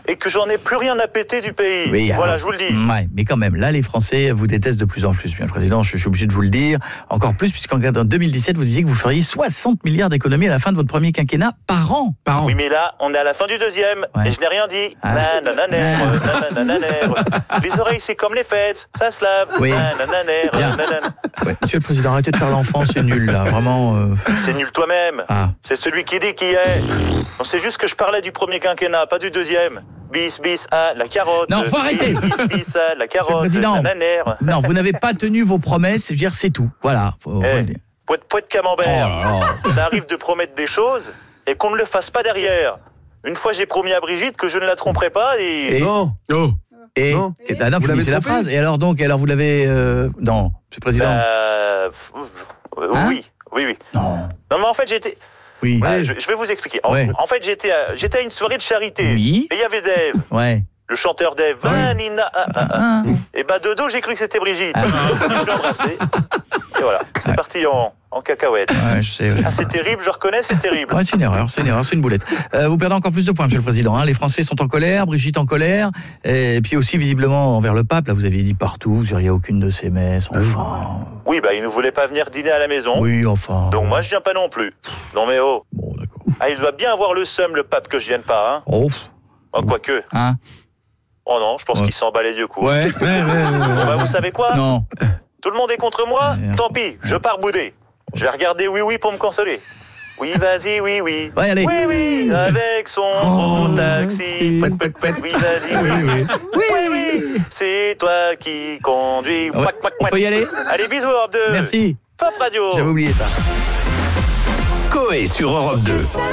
et que j'en ai plus rien à péter du pays. Oui, voilà, alors, je vous le dis. Ouais, mais quand même, là, les Français vous détestent de plus en plus, bien le président. Je suis obligé de vous le dire. Encore plus, puisqu'en 2017, vous disiez que vous feriez 60 milliards d'économies à la fin de votre premier quinquennat par an. Oui, mais là, on est à la fin du deuxième, et je n'ai rien dit. Les oreilles, c'est comme les fêtes, ça se lave. Oui. Ouais, monsieur le président, arrêtez de faire l'enfant, c'est nul, là, vraiment. C'est nul toi-même. C'est celui qui dit qui est. Non, c'est juste que je parlais du premier quinquennat, pas du deuxième. Bis, la carotte. Non, faut arrêter. Bis, la carotte, nananère. Non, vous n'avez pas tenu vos promesses, je veux dire, c'est tout. Voilà. Faut le dire. Poète camembert. Ça arrive de promettre des choses et qu'on ne le fasse pas derrière. Une fois, j'ai promis à Brigitte que je ne la tromperai pas et... Non. Finissez la phrase. Et alors vous l'avez... Non, monsieur le président. Oui. Non, mais en fait, j'étais... Oui. Je vais vous expliquer. En fait, j'étais à une soirée de charité. Oui. Et il y avait Dave. Ouais. Le chanteur Dave. Et de dos, j'ai cru que c'était Brigitte. Je l'ai embrassé. Et voilà, c'est parti en cacahuète. Ouais, je sais. Ah, c'est terrible, je reconnais, c'est terrible. Ouais, c'est une erreur, c'est une boulette. Vous perdez encore plus de points, monsieur le président. Les Français sont en colère, Brigitte en colère, et puis aussi visiblement envers le pape. Là, vous aviez dit partout, vous n'iriez à aucune de ces messes, enfin. Oui, il ne voulait pas venir dîner à la maison. Oui, enfin. Donc moi, je viens pas non plus. Non mais oh. Bon, d'accord. Ah, il doit bien avoir le seum, le pape, que je vienne pas, hein. Oh. Quoique. Hein. Oh non, je pense qu'il s'en bat les yeux, quoi. Ouais. Vous savez quoi ? Non. Tout le monde est contre moi ? Tant pis, je pars bouder. Je vais regarder Oui pour me consoler. Oui, vas-y, oui. Ouais, allez. Oui, avec son gros taxi. Oui, vas-y, oui. C'est toi qui conduis. Ouais. On peut y aller ? Allez, bisous, Europe 2. Merci. Pop Radio. J'avais oublié ça. Coé sur Europe 2.